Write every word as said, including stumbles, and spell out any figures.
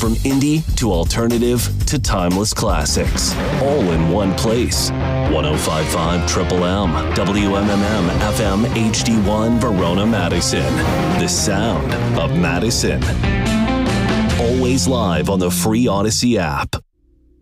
From indie to alternative to timeless classics, all in one place. one oh five point five Triple M, W M M M F M H D one Verona, Madison. The sound of Madison. Always live on the free Odyssey app.